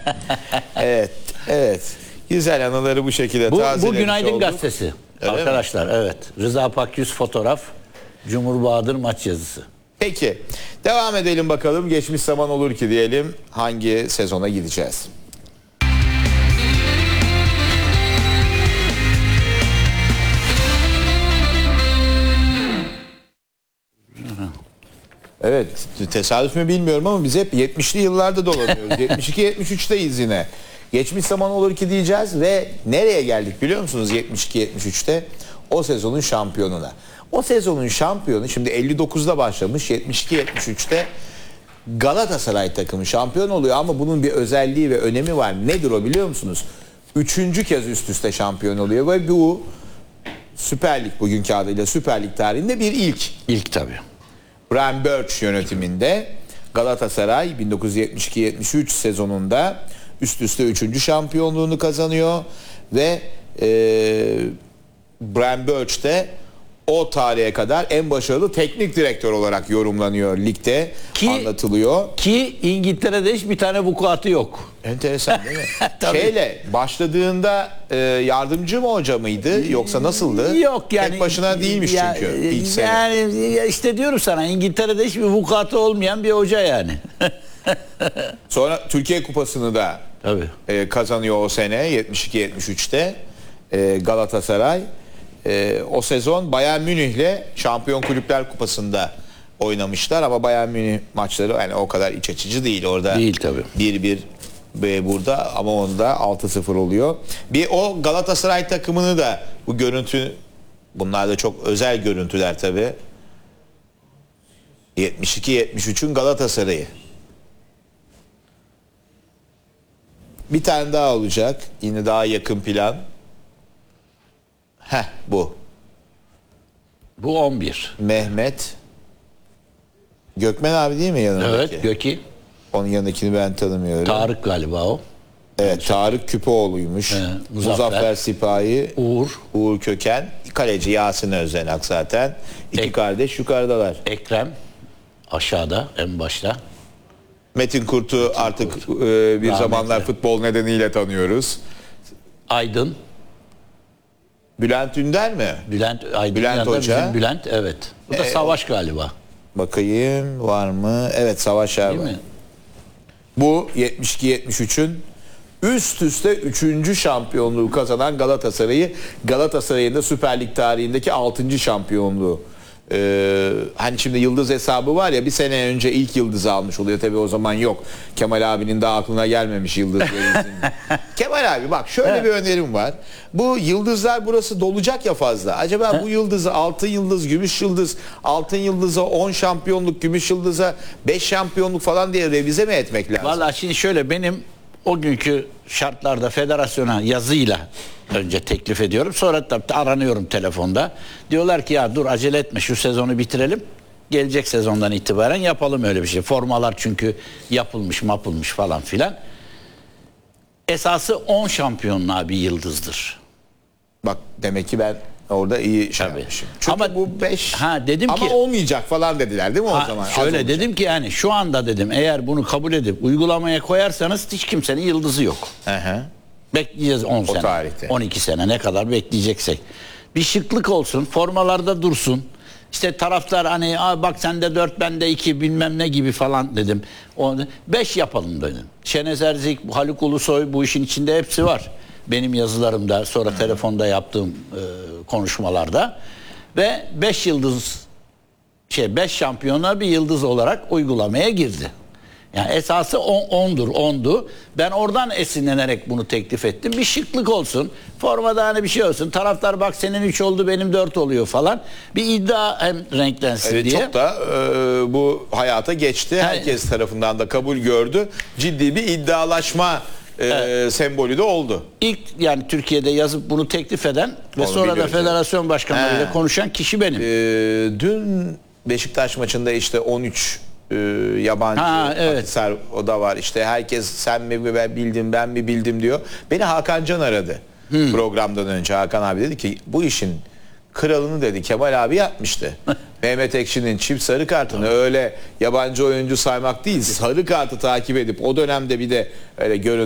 Evet, evet. Güzel anıları bu şekilde tazelemiş Bu Günaydın olduk. Gazetesi. Öyle arkadaşlar mi? evet. Rıza Pakyüz fotoğraf, Cumhur Bahadır maç yazısı. Peki, devam edelim bakalım. Geçmiş zaman olur ki diyelim. Hangi sezona gideceğiz? Evet, tesadüf mü bilmiyorum ama biz hep 70'li yıllarda dolanıyoruz. 72-73'teyiz yine. Geçmiş zaman olur ki diyeceğiz ve nereye geldik biliyor musunuz 72-73'te? O sezonun şampiyonuna. O sezonun şampiyonu şimdi 59'da başlamış, 72-73'te Galatasaray takımı şampiyon oluyor ama bunun bir özelliği ve önemi var. Nedir o biliyor musunuz? 3. kez üst üste şampiyon oluyor ve bu Süper Lig, bugünkü adıyla Süper Lig tarihinde bir ilk. İlk tabii. Brian Birch yönetiminde Galatasaray 1972-73 sezonunda üst üste 3. şampiyonluğunu kazanıyor ve Brian Birch de o tarihe kadar en başarılı teknik direktör olarak yorumlanıyor ligde, anlatılıyor. Ki İngiltere'de hiç bir tane vukuatı yok. Enteresan değil mi? Şeyle başladığında yardımcı mı hoca mıydı yoksa nasıldı? Yok yani. Tek başına değilmiş çünkü ilk sene. Yani işte diyorum sana İngiltere'de hiçbir vukuatı olmayan bir hoca yani. Sonra Türkiye Kupası'nı da kazanıyor o sene 72-73'te Galatasaray. O sezon Bayern Münih'le Şampiyon Kulüpler Kupası'nda oynamışlar ama Bayern Münih maçları yani o kadar iç açıcı değil orada. Değil tabii. 1-1 burada ama onda 6-0 oluyor. Bir o Galatasaray takımını da bu görüntü, bunlar da çok özel görüntüler tabii. 72-73'ün Galatasaray'ı. Bir tane daha olacak. Yine daha yakın plan. Bu. Bu 11. Mehmet Gökmen abi değil mi yanındaki? Evet, Göki. Onun yanındakini ben tanımıyorum. Tarık galiba o. Evet, Tarık Küpeoğlu'ymuş. Muzaffer Sipahi. Uğur Köken. Kaleci Yasin Özdenak zaten. İki kardeş yukarıdalar. Ekrem aşağıda en başta. Metin Kurt'u artık bir zamanlar futbol nedeniyle tanıyoruz. Aydın. Bülent Ünder mi? Bülent Hoca. Bülent evet. Bu da Savaş galiba. Bakayım var mı? Evet, Savaş abi. Değil mi? Bu 72-73'ün üst üste 3. şampiyonluğu kazanan Galatasaray'ın da Süper Lig tarihindeki 6. şampiyonluğu. Hani şimdi yıldız hesabı var ya, bir sene önce ilk yıldızı almış oluyor, tabii o zaman yok. Kemal abinin daha aklına gelmemiş yıldız verilsin. Kemal abi bak şöyle bir önerim var. Bu yıldızlar burası dolacak ya fazla. Acaba bu yıldızı altın yıldız, gümüş yıldız, altın yıldıza 10 şampiyonluk, gümüş yıldıza 5 şampiyonluk falan diye revize mi etmek lazım? Vallahi şimdi şöyle, benim o günkü şartlarda federasyona yazıyla önce teklif ediyorum. Sonra da aranıyorum telefonda. Diyorlar ki ya dur acele etme, şu sezonu bitirelim. Gelecek sezondan itibaren yapalım öyle bir şey. Formalar çünkü yapılmış falan filan. Esası 10 şampiyonluğa bir yıldızdır. Bak demek ki ben orada iyi şey yapmışım. Çünkü ama bu 5 dedim ama ki olmayacak falan dediler değil mi o zaman? Şöyle dedim ki yani şu anda dedim eğer bunu kabul edip uygulamaya koyarsanız hiç kimsenin yıldızı yok. Bekleyeceğiz 10 sene. Tarihte. 12 sene ne kadar bekleyeceksek. Bir şıklık olsun, formalarda dursun. İşte taraftar hani bak sende 4 bende 2 bilmem ne gibi falan dedim. 5 yapalım dedim. Şenez Erzik, Haluk Ulusoy bu işin içinde hepsi var. Benim yazılarımda, sonra telefonda yaptığım konuşmalarda ve 5 yıldız 5 şampiyona bir yıldız olarak uygulamaya girdi. Yani esası 10'du. Ben oradan esinlenerek bunu teklif ettim. Bir şıklık olsun. Formada hani bir şey olsun. Taraftar bak senin 3 oldu benim 4 oluyor falan. Bir iddia hem renklensin diye. Çok da bu hayata geçti. Herkes tarafından da kabul gördü. Ciddi bir iddialaşma sembolü de oldu. İlk yani Türkiye'de yazıp bunu teklif eden ve sonra da federasyon başkanlarıyla konuşan kişi benim. Dün Beşiktaş maçında işte 13 yabancı Akhisar, o da var. İşte herkes sen mi ben mi bildim diyor. Beni Hakan Can aradı. Programdan önce Hakan abi dedi ki bu işin kralını dedi Kemal abi yapmıştı. Mehmet Ekşi'nin çift sarı kartını öyle yabancı oyuncu saymak değil, sarı kartı takip edip o dönemde bir de öyle görüntü